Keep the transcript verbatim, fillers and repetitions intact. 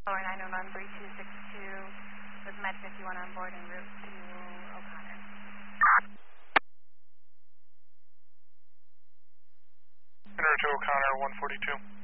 Lower nine one one, three two six two, with Med fifty-one on board en route to O'Connor. En route to O'Connor, one forty-two.